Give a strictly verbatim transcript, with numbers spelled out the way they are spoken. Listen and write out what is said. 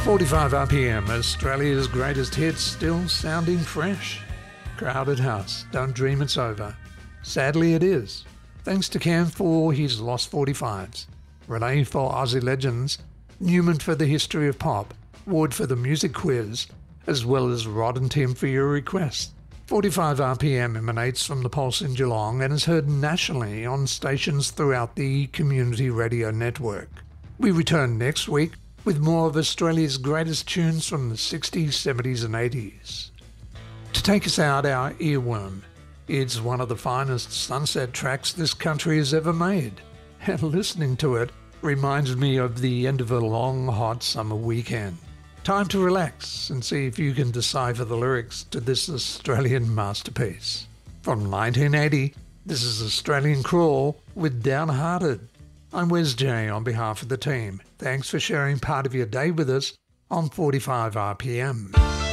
forty-five R P M, Australia's greatest hits, still sounding fresh. Crowded House, Don't Dream It's Over. Sadly it is. Thanks to Cam for his Lost forty-fives, Renee for Aussie Legends, Newman for the History of Pop, Ward for the Music Quiz, as well as Rod and Tim for your requests. forty-five R P M emanates from the Pulse in Geelong and is heard nationally on stations throughout the Community Radio Network. We return next week with more of Australia's greatest tunes from the sixties, seventies and eighties. To take us out, our earworm. It's one of the finest sunset tracks this country has ever made, and listening to it reminds me of the end of a long, hot summer weekend. Time to relax and see if you can decipher the lyrics to this Australian masterpiece. From nineteen eighty, this is Australian Crawl with Downhearted. I'm Wes J on behalf of the team. Thanks for sharing part of your day with us on forty-five R P M.